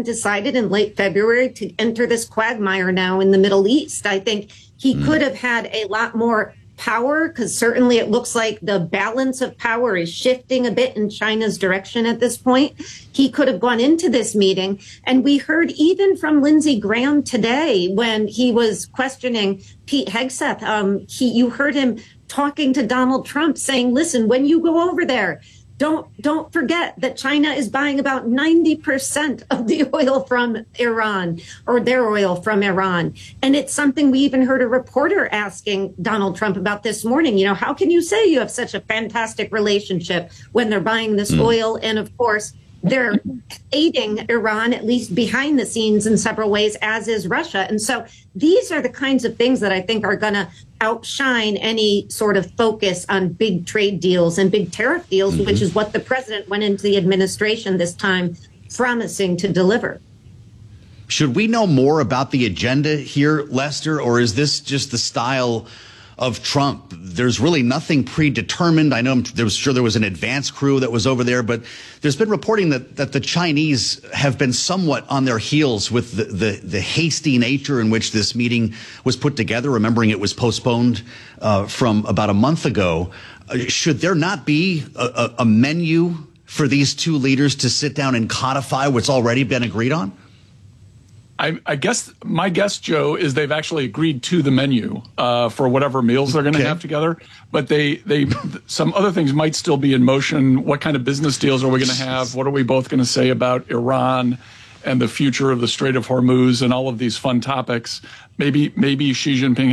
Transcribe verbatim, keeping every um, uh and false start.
hadn't decided in late February to enter this quagmire now in the Middle East. I think he mm. could have had a lot more power, because certainly it looks like the balance of power is shifting a bit in China's direction at this point. He could have gone into this meeting. And we heard even from Lindsey Graham today when he was questioning Pete Hegseth, um, he, you heard him talking to Donald Trump saying, listen, when you go over there, Don't don't forget that China is buying about ninety percent of the oil from Iran, or their oil from Iran. And it's something we even heard a reporter asking Donald Trump about this morning. You know, how can you say you have such a fantastic relationship when they're buying this mm. oil? And of course, they're aiding Iran, at least behind the scenes in several ways, as is Russia. And so these are the kinds of things that I think are going to outshine any sort of focus on big trade deals and big tariff deals, mm-hmm. which is what the president went into the administration this time promising to deliver. Should we know more about the agenda here, Lester, or is this just the style of Trump? There's really nothing predetermined. I know there was sure there was an advance crew that was over there, but there's been reporting that, that the Chinese have been somewhat on their heels with the, the, the hasty nature in which this meeting was put together, remembering it was postponed uh, from about a month ago. Uh, should there not be a, a, a menu for these two leaders to sit down and codify what's already been agreed on? I, I guess my guess, Joe, is they've actually agreed to the menu uh, for whatever meals they're going to okay. have together. But they, they, some other things might still be in motion. What kind of business deals are we going to have? What are we both going to say about Iran and the future of the Strait of Hormuz and all of these fun topics? Maybe, maybe Xi Jinping